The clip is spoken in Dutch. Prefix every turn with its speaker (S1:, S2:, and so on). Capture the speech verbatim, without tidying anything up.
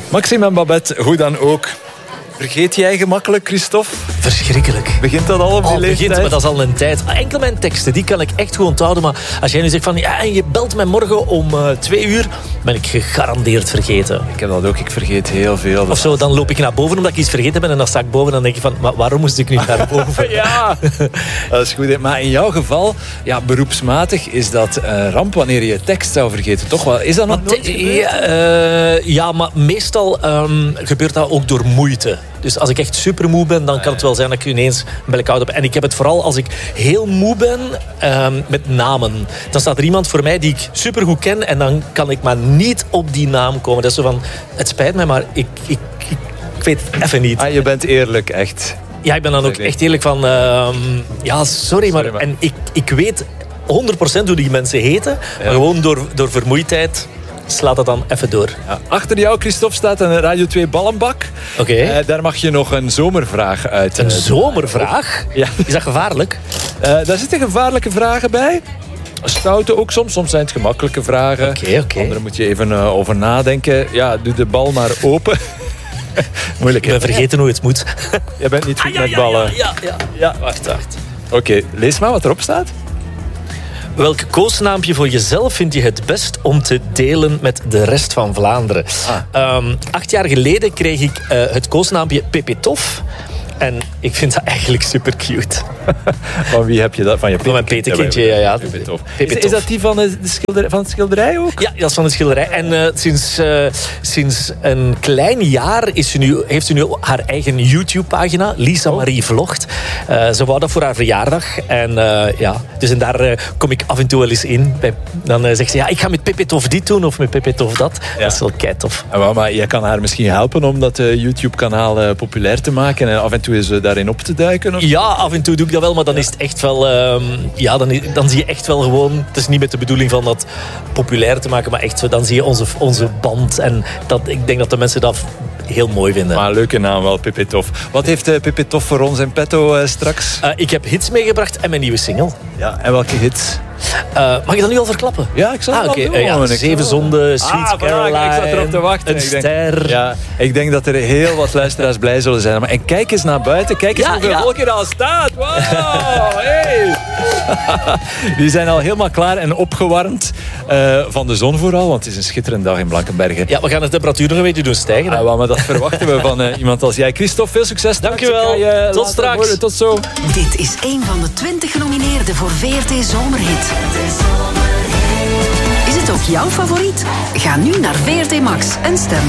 S1: Maxime en Babette, hoe dan ook. Vergeet jij gemakkelijk, Christophe?
S2: Verschrikkelijk.
S1: Begint dat al op die
S2: oh,
S1: leeftijd?
S2: Begint, maar dat is al een tijd. Enkel mijn teksten, die kan ik echt goed onthouden. Maar als jij nu zegt van, ja, je belt mij morgen om uh, twee uur, ben ik gegarandeerd vergeten.
S1: Ik heb dat ook, ik vergeet heel veel.
S2: Of zo, dan loop ik naar boven omdat ik iets vergeten ben en dan sta ik boven en dan denk ik van, maar waarom moest ik nu naar boven?
S1: Ja, dat is goed. Hè? Maar in jouw geval, ja, beroepsmatig is dat uh, ramp wanneer je je tekst zou vergeten. Toch wel? Is dat nog nooit gebeurd?
S2: Ja, uh, ja, maar meestal um, gebeurt dat ook door moeite. Dus als ik echt super moe ben, dan kan het wel zijn dat ik ineens een blackout heb. En ik heb het vooral als ik heel moe ben um, met namen. Dan staat er iemand voor mij die ik super goed ken en dan kan ik maar niet op die naam komen. Dat is zo van, het spijt mij, maar ik, ik, ik, ik weet het even niet.
S1: Ah, je bent eerlijk, echt.
S2: Ja, ik ben dan ook echt eerlijk van, uh, ja, sorry, maar,
S1: sorry, maar...
S2: En ik, ik weet honderd procent hoe die mensen heten, ja. Maar gewoon door, door vermoeidheid slaat dat dan even door.
S1: Ja. Achter jou, Christophe, staat een Radio twee ballenbak.
S2: Oké. Okay.
S1: Uh, daar mag je nog een zomervraag uit.
S2: Een
S1: uh,
S2: zomervraag? Ja. Is dat gevaarlijk?
S1: Uh, daar zitten gevaarlijke vragen bij. Stoute ook soms. Soms zijn het gemakkelijke vragen.
S2: Oké, okay, oké. Okay.
S1: Andere moet je even uh, over nadenken. Ja, doe de bal maar open. Moeilijk,
S2: Ik ben
S1: hè?
S2: vergeten hoe het moet.
S1: Je bent niet goed
S2: ah, ja,
S1: met
S2: ja,
S1: ballen.
S2: Ja, ja, ja. ja. Wacht, wacht.
S1: Oké, okay, lees maar wat erop staat.
S2: Welk koosnaampje voor jezelf vind je het best om te delen met de rest van Vlaanderen? Ah. Um, acht jaar geleden kreeg ik uh, het koosnaampje Pepetof. En ik vind dat eigenlijk super cute.
S1: Van wie heb je dat? Van je
S2: Van mijn petekindje, ja. ja.
S1: Pepetof. Is, is dat die van, de schilderij, van het schilderij ook?
S2: Ja, dat is van het schilderij. En uh, sinds, uh, sinds een klein jaar is ze nu, heeft ze nu haar eigen YouTube-pagina. Lisa oh. Marie Vlogt. Uh, ze wou dat voor haar verjaardag. En uh, ja, dus en daar uh, kom ik af en toe wel eens in. Dan uh, zegt ze, ja, ik ga met Pepetof dit doen of met Pepetof dat. Ja. Dat is wel keitof.
S1: Ja, maar jij kan haar misschien helpen om dat uh, YouTube-kanaal uh, populair te maken en af en toe is uh, daarin op te duiken? Of?
S2: Ja, af en toe doe ik dat wel, maar dan ja. is het echt wel... Um, ja, dan, dan zie je echt wel gewoon... Het is niet met de bedoeling van dat populair te maken, maar echt zo, dan zie je onze, onze band. En dat, ik denk dat de mensen dat heel mooi vinden.
S1: Maar leuke naam wel, Pepetof. Wat heeft uh, Pepetof voor ons in petto uh, straks?
S2: Uh, ik heb hits meegebracht en mijn nieuwe single.
S1: Ja, en welke hits?
S2: Uh, mag je dat nu al verklappen?
S1: Ja, ik zal
S2: ah,
S1: het
S2: okay.
S1: wel doen.
S2: Uh, ja, Zeven zonden, Sweet
S1: ah,
S2: Caroline,
S1: ik zat erop te wachten.
S2: een
S1: ik denk,
S2: ster.
S1: Ja, ik denk dat er heel wat luisteraars blij zullen zijn. En kijk eens naar buiten. Kijk eens ja, hoeveel ja. volk er al staat. Wow, hey. Die zijn al helemaal klaar en opgewarmd uh, van de zon vooral. Want het is een schitterende dag in Blankenberge.
S2: Ja, we gaan de temperatuur nog een beetje doen stijgen.
S1: Ah, well, maar dat verwachten we van uh, iemand als jij. Christophe, veel succes.
S2: Dankjewel.
S1: Je
S2: Tot straks.
S1: Worden. Tot zo.
S3: Dit is een van de twintig genomineerden voor V R T Zomerhit. Is het ook jouw favoriet? Ga nu naar V R T Max en stem